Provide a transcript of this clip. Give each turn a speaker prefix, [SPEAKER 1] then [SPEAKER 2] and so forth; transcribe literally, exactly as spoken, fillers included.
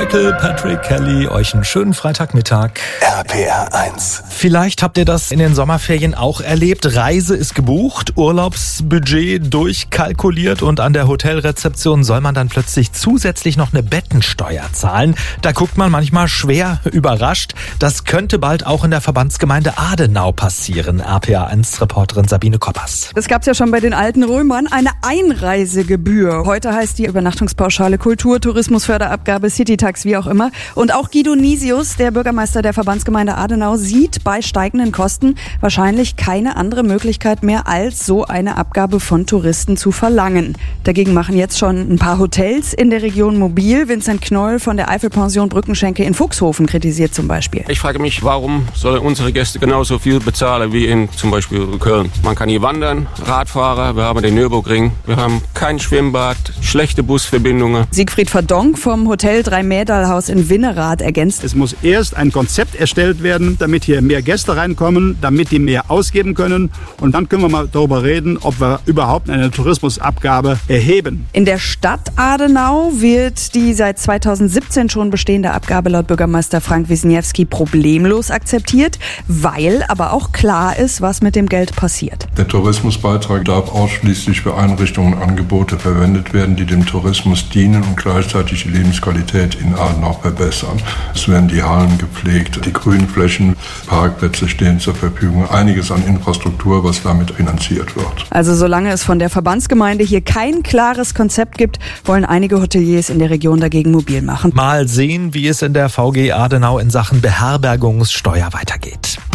[SPEAKER 1] Michael Patrick Kelly, euch einen schönen Freitagmittag.
[SPEAKER 2] R P R eins.
[SPEAKER 1] Vielleicht habt ihr das in den Sommerferien auch erlebt. Reise ist gebucht, Urlaubsbudget durchkalkuliert und an der Hotelrezeption soll man dann plötzlich zusätzlich noch eine Bettensteuer zahlen. Da guckt man manchmal schwer überrascht. Das könnte bald auch in der Verbandsgemeinde Adenau passieren. R P R eins-Reporterin Sabine Koppers.
[SPEAKER 3] Das gab's ja schon bei den alten Römern, eine Einreisegebühr. Heute heißt die Übernachtungspauschale Kultur, Tourismusförderabgabe, Citytax, wie auch immer. Und auch Guido Nisius, der Bürgermeister der Verbandsgemeinde Adenau, sieht bei steigenden Kosten wahrscheinlich keine andere Möglichkeit mehr, als so eine Abgabe von Touristen zu verlangen. Dagegen machen jetzt schon ein paar Hotels in der Region mobil. Vincent Knoll von der Eifelpension Brückenschenke in Fuchshofen kritisiert zum Beispiel.
[SPEAKER 4] Ich frage mich, warum sollen unsere Gäste genauso viel bezahlen wie in zum Beispiel Köln? Man kann hier wandern, Radfahrer, wir haben den Nürburgring, wir haben kein Schwimmbad, schlechte Busverbindungen.
[SPEAKER 3] Siegfried Verdonk vom Hotel Dreimäderlhaus in Winnerath ergänzt:
[SPEAKER 5] Es muss erst ein Konzept erstellt werden, damit hier mehr Gäste reinkommen, damit die mehr ausgeben können. Und dann können wir mal darüber reden, ob wir überhaupt eine Tourismusabgabe erheben.
[SPEAKER 3] In der Stadt Adenau wird die seit zweitausendsiebzehn schon bestehende Abgabe laut Bürgermeister Frank Wisniewski problemlos akzeptiert, weil aber auch klar ist, was mit dem Geld passiert.
[SPEAKER 6] Der Tourismusbeitrag darf ausschließlich für Einrichtungen und Angebote verwendet werden, die dem Tourismus dienen und gleichzeitig die Lebensqualität in Adenau verbessern. Es werden die Hallen gepflegt, die Grünflächen, Parkplätze stehen zur Verfügung, einiges an Infrastruktur, was damit finanziert wird.
[SPEAKER 3] Also solange es von der Verbandsgemeinde hier kein klares Konzept gibt, wollen einige Hoteliers in der Region dagegen mobil machen.
[SPEAKER 1] Mal sehen, wie es in der V G Adenau in Sachen Beherbergungssteuer weitergeht.